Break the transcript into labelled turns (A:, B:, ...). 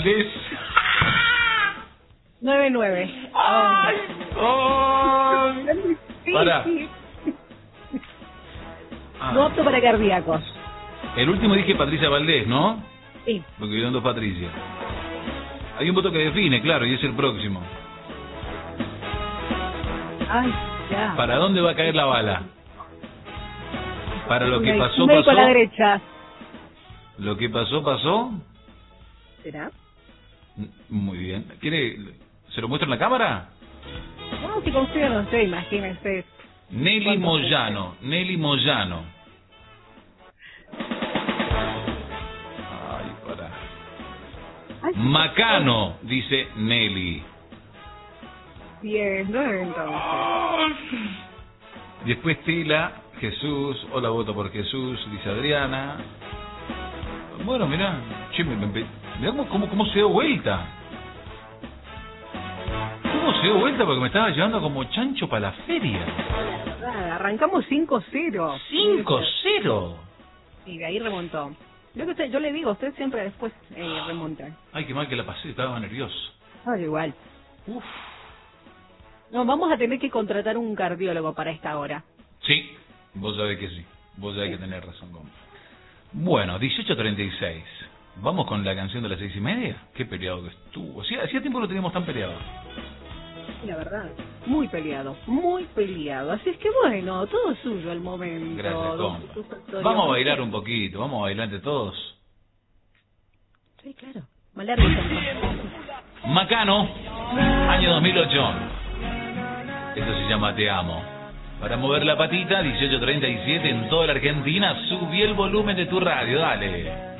A: Valdés.
B: 9-9.
A: ¡Ay! ¡Ay! Pará.
B: No apto para cardíacos.
A: El último dije Patricia Valdés, ¿no?
B: Sí.
A: Porque vieron dos Patricia. Hay un voto que define, claro, y es el próximo.
B: Ay, ya.
A: ¿Para dónde va a caer la bala? Para lo que pasó,
B: Un médico
A: pasó.
B: a la derecha.
A: Lo que pasó, pasó.
B: ¿Será?
A: Muy bien. ¿Quiere? ¿Se lo muestro en la cámara?
B: No, si confío, no sé, imagínense.
A: Nelly Moyano. Nelly Moyano. Ay, pará.
B: Ay,
A: Macano, dice Nelly.
B: 10-9 entonces.
A: Después Tila, Jesús. Hola, voto por Jesús, dice Adriana. Bueno, mirá. Che, mirá cómo se dio vuelta. ¿Cómo se dio vuelta? Porque me estaba llevando como chancho para la feria.
B: Arrancamos 5-0.
A: 5-0.
B: Y de ahí remontó. Yo le digo, usted siempre después remonta.
A: Ay, qué mal que la pasé, estaba nervioso.
B: Ah, igual.
A: Uf.
B: No, vamos a tener que contratar un cardiólogo para esta hora.
A: Sí, vos sabés que sí. Vos sabés que tenés razón, compa. Bueno, 18:36. ¿Vamos con la canción de las 6:30? Qué peleado que estuvo. Sí, hacía tiempo que no teníamos tan peleado.
B: La verdad, muy peleado, muy peleado. Así es que bueno, todo suyo al momento.
A: Gracias, compa. Vamos a bailar un poquito, vamos a bailar entre todos.
B: Sí, claro. Malargo.
A: Macano, año 2008. Esto se llama Te Amo. Para mover la patita, 18:37 en toda la Argentina, subí el volumen de tu radio, dale.